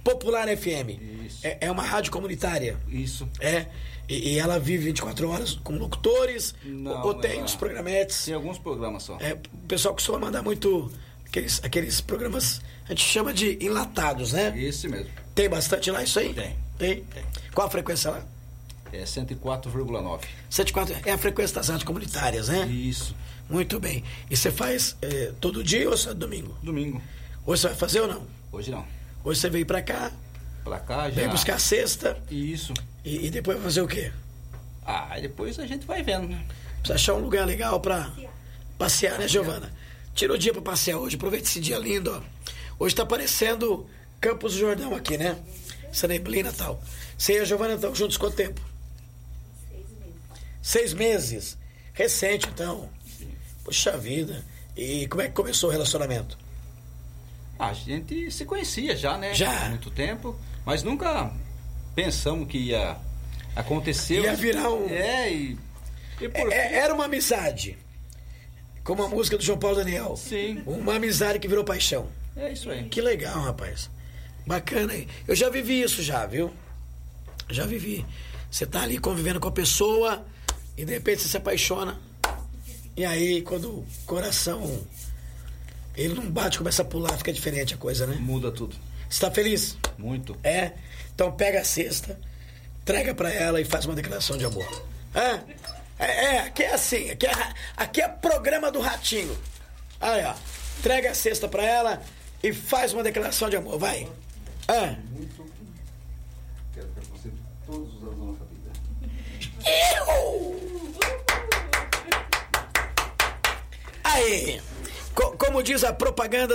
Popular FM. Isso. É uma rádio comunitária. Isso. E ela vive 24 horas com locutores? Não, ou tem os programetes? Tem alguns programas só. O pessoal costuma mandar muito aqueles programas, a gente chama de enlatados, né? Isso mesmo. Tem bastante lá isso aí? Tem. Qual a frequência lá? É 104,9. 104 é a frequência das rádios comunitárias, né? Isso. Muito bem. E você faz todo dia ou só domingo? Domingo. Hoje você vai fazer ou não? Hoje não. Hoje você veio pra cá, Pra cá já. vem buscar a cesta. Isso. E depois vai fazer o quê? Depois a gente vai vendo, né? Precisa achar um lugar legal pra passear, né, Giovana? Tira o dia pra passear hoje, aproveita esse dia lindo, ó. Hoje tá parecendo Campos do Jordão aqui, né? Essa neblina e tal. Você e a Giovana estão juntos quanto tempo? 6 meses. Recente, então. Sim. Puxa vida. E como é que começou o relacionamento? A gente se conhecia já, né? Já. Há muito tempo, mas nunca pensamos que ia acontecer. Ia virar um... Era uma amizade. Como a música do João Paulo Daniel. Sim. Uma amizade que virou paixão. É isso aí. Que legal, rapaz. Bacana aí. Eu já vivi isso já, viu? Já vivi. Você tá ali convivendo com a pessoa e de repente você se apaixona. E aí, quando o coração... ele não bate, começa a pular, fica diferente a coisa, né? Muda tudo. Você tá feliz? Muito. Então pega a cesta, entrega pra ela e faz uma declaração de amor. Aqui é assim, aqui é programa do Ratinho. Aí, ó, entrega a cesta pra ela e faz uma declaração de amor, vai. Muito. Quero ter você todos os anos da nossa vida. Aí, como diz a propaganda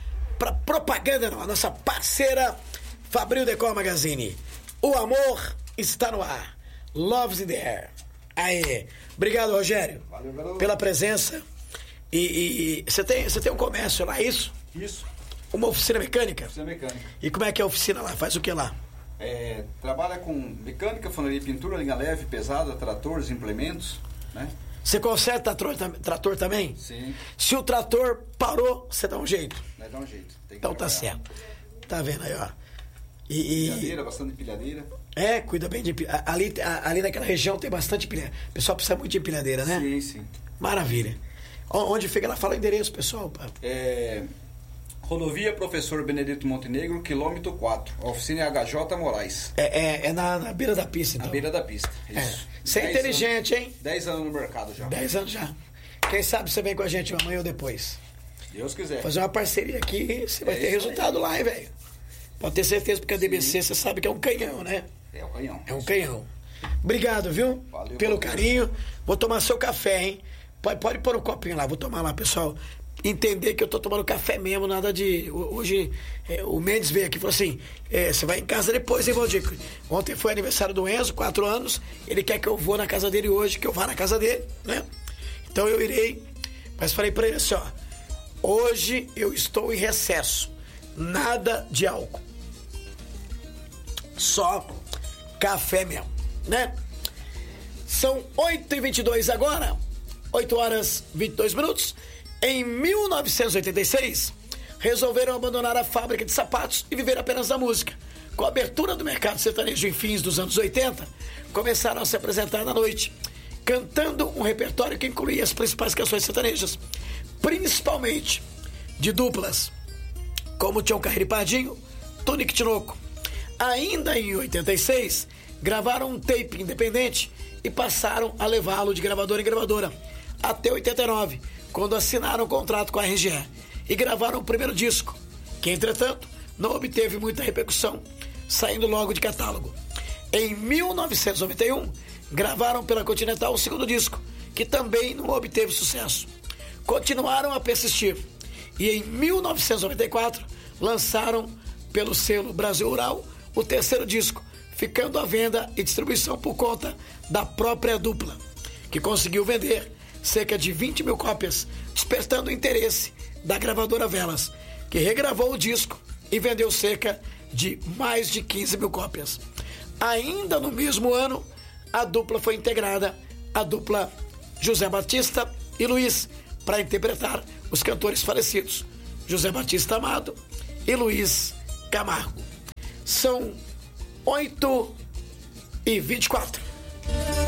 a nossa parceira Fabril Decor Magazine, o amor está no ar. Love's in the air. Aí, obrigado, Rogério. Valeu, garoto. Pela presença. E você tem um comércio lá, isso? Isso. Uma oficina mecânica? Oficina mecânica. E como é que é a oficina lá? Faz o que lá? Trabalha com mecânica, funilaria e pintura, linha leve, pesada, tratores, implementos, né? Você conserta trator também? Sim. Se o trator parou, você dá um jeito. Vai dar um jeito. Tem que Então tá trabalhar. certo. Tá vendo aí, ó. Empilhadeira, bastante empilhadeira. Cuida bem de empilhadeira. Ali naquela região tem bastante empilhadeira. O pessoal precisa muito de empilhadeira, né? Sim, sim. Maravilha. Onde fica? Ela fala o endereço, pessoal. Rodovia Professor Benedito Montenegro, quilômetro 4. Oficina HJ Moraes. Na beira da pista, então. Na beira da pista, isso. Você é inteligente, hein? 10 anos no mercado já. 10 anos já. Quem sabe você vem com a gente amanhã ou depois. Deus quiser. Fazer uma parceria aqui, você vai ter resultado lá, hein, velho? Pode ter certeza, porque a DBC, você sabe que é um canhão, né? É um canhão. É um canhão. Obrigado, viu? Valeu, pelo valeu. carinho. Vou tomar seu café, hein? Pode pôr um copinho lá, vou tomar lá, pessoal. Entender que eu tô tomando café mesmo, nada de... Hoje, o Mendes veio aqui e falou assim, você vai em casa depois, hein, Valdir? Ontem foi aniversário do Enzo, 4 anos, ele quer que eu vou na casa dele hoje, que eu vá na casa dele, né? Então eu irei, mas falei pra ele assim, ó, hoje eu estou em recesso, nada de álcool, só café mesmo, né? São 8h22 agora, 8 horas 22 minutos. Em 1986, resolveram abandonar a fábrica de sapatos e viver apenas da música. Com a abertura do mercado sertanejo em fins dos anos 80, começaram a se apresentar na noite, cantando um repertório que incluía as principais canções sertanejas, principalmente de duplas, como Tião Carreiro e Pardinho, Tunique e Tinoco. Ainda em 86, gravaram um tape independente e passaram a levá-lo de gravadora em gravadora, até 89, quando assinaram o contrato com a RGE e gravaram o primeiro disco, que entretanto não obteve muita repercussão, saindo logo de catálogo. Em 1991, gravaram pela Continental o segundo disco, que também não obteve sucesso. Continuaram a persistir e em 1994 lançaram pelo selo Brasil Rural o terceiro disco, ficando à venda e distribuição por conta da própria dupla, que conseguiu vender cerca de 20 mil cópias, despertando o interesse da gravadora Velas, que regravou o disco e vendeu cerca de mais de 15 mil cópias. Ainda no mesmo ano, a dupla foi integrada, a dupla José Batista e Luiz, para interpretar os cantores falecidos, José Batista Amado e Luiz Camargo. São 8h24.